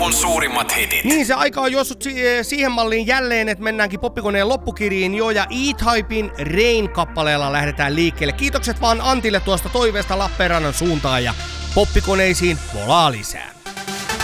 on suurimmat hitit. Niin, se aika on juossut siihen malliin jälleen, että mennäänkin poppikoneen loppukiriin jo, ja E-Typein Rain-kappaleella lähdetään liikkeelle. Kiitokset vaan Antille tuosta toiveesta Lappeenrannan suuntaan, ja poppikoneisiin volaa lisää.